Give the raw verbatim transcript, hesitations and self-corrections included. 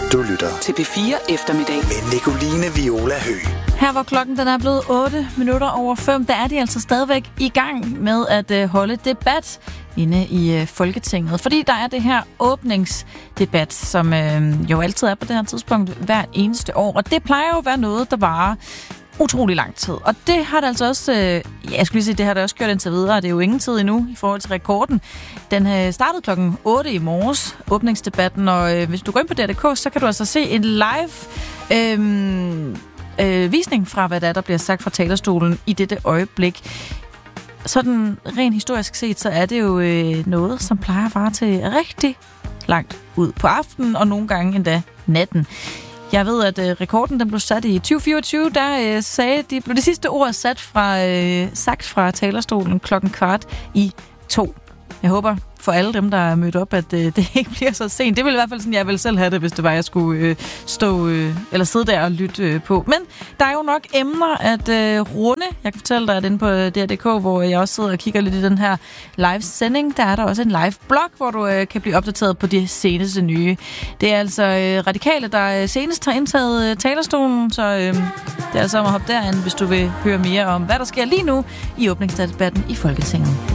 Du lytter til P fire Eftermiddag med Nicoline Viola Høgh. Her hvor klokken den er blevet otte minutter over fem, der er de altså stadigvæk i gang med at øh, holde debat inde i øh, Folketinget. Fordi der er det her åbningsdebat, som øh, jo altid er på det her tidspunkt hvert eneste år. Og det plejer jo at være noget, der varer utrolig lang tid. Og det har det altså også, øh, ja, jeg skulle lige sige, det har det også gjort indtil videre, og det er jo ingen tid endnu i forhold til rekorden. Den øh, startede klokken otte i morges, åbningsdebatten, og øh, hvis du går ind på D R punktum d k, så kan du altså se en live øh, øh, visning fra, hvad der, er, der bliver sagt fra talerstolen i dette øjeblik. Sådan rent historisk set, så er det jo øh, noget, som plejer at vare til rigtig langt ud på aftenen, og nogle gange endda natten. Jeg ved, at øh, rekorden den blev sat i tyve fireogtyve, der øh, sagde, de blev det sidste ord sat fra, øh, sagt fra talerstolen klokken kvart i to. Jeg håber for alle dem, der er mødt op, at øh, det ikke bliver så sent. Det ville i hvert fald sådan, jeg ville selv have det, hvis det var, jeg skulle øh, stå øh, eller sidde der og lytte øh, på. Men der er jo nok emner at øh, runde. Jeg kan fortælle dig, at inde på D R punktum d k, hvor jeg også sidder og kigger lidt i den her live-sending, der er der også en live-blog, hvor du øh, kan blive opdateret på de seneste nye. Det er altså øh, Radikale, der øh, senest har indtaget øh, talerstolen, så øh, det er altså om at hoppe derind, hvis du vil høre mere om, hvad der sker lige nu i åbningsdebatten i Folketinget.